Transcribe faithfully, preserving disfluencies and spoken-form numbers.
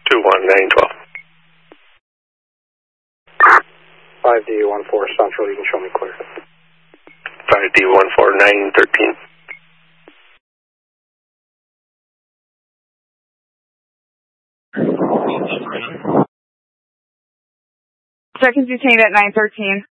two one nine twelve. five D one four Central, you can show me clear. five D one four nine thirteen. Seconds detained at nine thirteen.